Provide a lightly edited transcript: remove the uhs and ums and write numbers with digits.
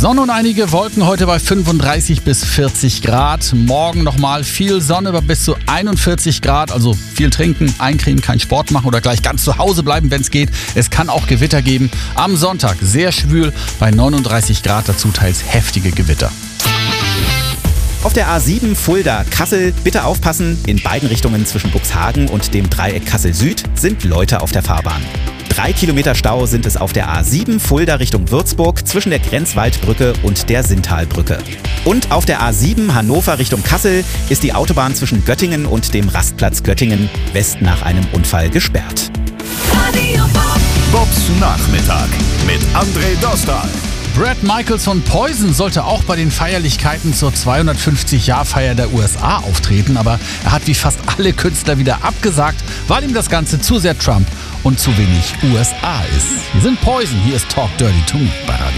Sonne und einige Wolken heute bei 35 bis 40 Grad. Morgen nochmal viel Sonne bei bis zu 41 Grad. Also viel trinken, eincremen, keinen Sport machen oder gleich ganz zu Hause bleiben, wenn es geht. Es kann auch Gewitter geben. Am Sonntag sehr schwül bei 39 Grad, dazu teils heftige Gewitter. Auf der A7 Fulda-Kassel bitte aufpassen. In beiden Richtungen zwischen Buxhagen und dem Dreieck Kassel-Süd sind Leute auf der Fahrbahn. 3 Kilometer Stau sind es auf der A7 Fulda Richtung Würzburg zwischen der Grenzwaldbrücke und der Sinntalbrücke. Und auf der A7 Hannover Richtung Kassel ist die Autobahn zwischen Göttingen und dem Rastplatz Göttingen West nach einem Unfall gesperrt. Bobs Nachmittag mit André Dostal. Bret Michaels von Poison sollte auch bei den Feierlichkeiten zur 250-Jahr-Feier der USA auftreten, aber er hat wie fast alle Künstler wieder abgesagt, weil ihm das Ganze zu sehr Trump und zu wenig USA ist. Wir sind Poison, hier ist Talk Dirty to Me bei Radio